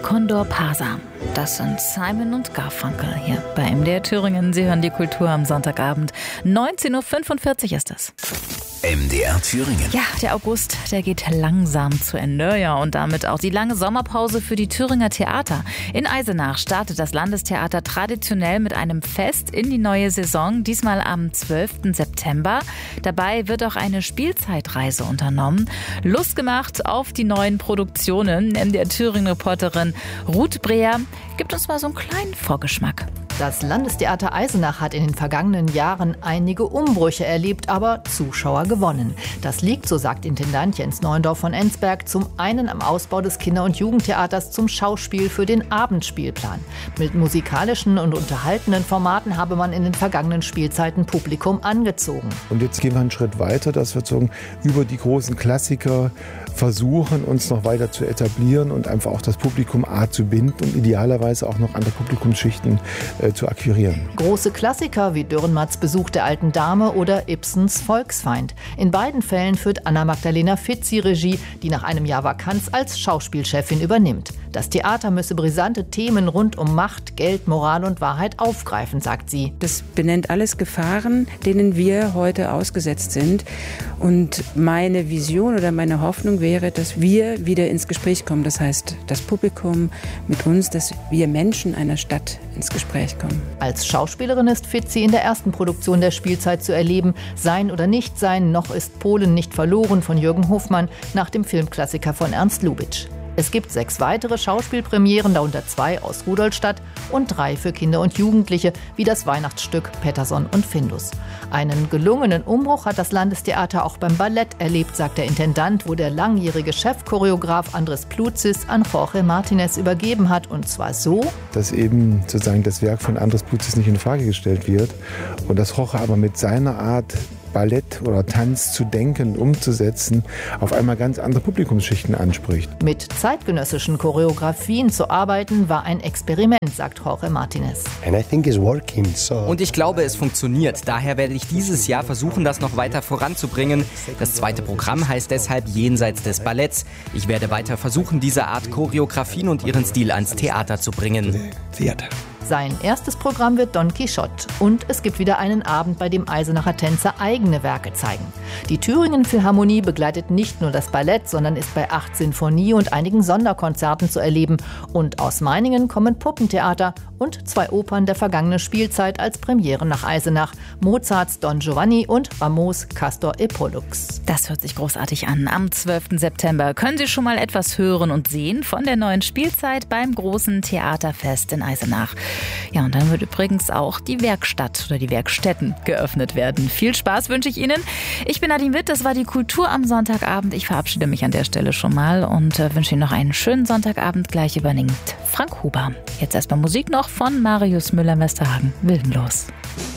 Condor Pasa. Das sind Simon und Garfunkel hier bei MDR Thüringen. Sie hören die Kultur am Sonntagabend. 19.45 Uhr ist es. MDR Thüringen. Ja, der August, der geht langsam zu Ende. Ja, und damit auch die lange Sommerpause für die Thüringer Theater. In Eisenach startet das Landestheater traditionell mit einem Fest in die neue Saison, diesmal am 12. September. Dabei wird auch eine Spielzeitreise unternommen. Lust gemacht auf die neuen Produktionen. MDR Thüringen-Reporterin Ruth Breher gibt uns mal so einen kleinen Vorgeschmack. Das Landestheater Eisenach hat in den vergangenen Jahren einige Umbrüche erlebt, aber Zuschauer gewonnen. Das liegt, so sagt Intendant Jens Neuendorf von Enzberg, zum einen am Ausbau des Kinder- und Jugendtheaters zum Schauspiel für den Abendspielplan. Mit musikalischen und unterhaltenden Formaten habe man in den vergangenen Spielzeiten Publikum angezogen. Und jetzt gehen wir einen Schritt weiter, dass wir über die großen Klassiker versuchen, uns noch weiter zu etablieren und einfach auch das Publikum zu binden und idealerweise auch noch andere Publikumsschichten zu akquirieren. Große Klassiker wie Dürrenmatts Besuch der alten Dame oder Ibsens Volksfeind. In beiden Fällen führt Anna-Magdalena Fitzi Regie, die nach einem Jahr Vakanz als Schauspielchefin übernimmt. Das Theater müsse brisante Themen rund um Macht, Geld, Moral und Wahrheit aufgreifen, sagt sie. Das benennt alles Gefahren, denen wir heute ausgesetzt sind. Und meine Vision oder meine Hoffnung wäre, dass wir wieder ins Gespräch kommen. Das heißt, das Publikum mit uns, dass wir Menschen einer Stadt ins Gespräch kommen. Als Schauspielerin ist Fitzi in der ersten Produktion der Spielzeit zu erleben. Sein oder nicht sein, noch ist Polen nicht verloren von Jürgen Hofmann nach dem Filmklassiker von Ernst Lubitsch. Es gibt 6 weitere Schauspielpremieren, darunter 2 aus Rudolstadt und 3 für Kinder und Jugendliche, wie das Weihnachtsstück Petterson und Findus. Einen gelungenen Umbruch hat das Landestheater auch beim Ballett erlebt, sagt der Intendant, wo der langjährige Chefchoreograf Andres Pluzis an Jorge Martinez übergeben hat. Und zwar so, dass eben sozusagen das Werk von Andres Pluzis nicht in Frage gestellt wird und dass Jorge aber mit seiner Art, Ballett oder Tanz zu denken, umzusetzen, auf einmal ganz andere Publikumsschichten anspricht. Mit zeitgenössischen Choreografien zu arbeiten, war ein Experiment, sagt Jorge Martinez. Und ich glaube, es funktioniert. Daher werde ich dieses Jahr versuchen, das noch weiter voranzubringen. Das zweite Programm heißt deshalb Jenseits des Balletts. Ich werde weiter versuchen, diese Art Choreografien und ihren Stil ans Theater zu bringen. Sein erstes Programm wird Don Quixote und es gibt wieder einen Abend, bei dem Eisenacher Tänzer eigene Werke zeigen. Die Thüringen Philharmonie begleitet nicht nur das Ballett, sondern ist bei 8 Sinfonie- und einigen Sonderkonzerten zu erleben. Und aus Meiningen kommen Puppentheater und 2 Opern der vergangenen Spielzeit als Premiere nach Eisenach. Mozarts Don Giovanni und Rameaus Castor et Pollux. Das hört sich großartig an. Am 12. September können Sie schon mal etwas hören und sehen von der neuen Spielzeit beim großen Theaterfest in Eisenach. Ja, und dann wird übrigens auch die Werkstatt oder die Werkstätten geöffnet werden. Viel Spaß wünsche ich Ihnen. Ich bin Nadine Witt, das war die Kultur am Sonntagabend. Ich verabschiede mich an der Stelle schon mal und wünsche Ihnen noch einen schönen Sonntagabend. Gleich übernimmt Frank Huber. Jetzt erstmal Musik noch von Marius Müller-Westerhagen. Wildenlos.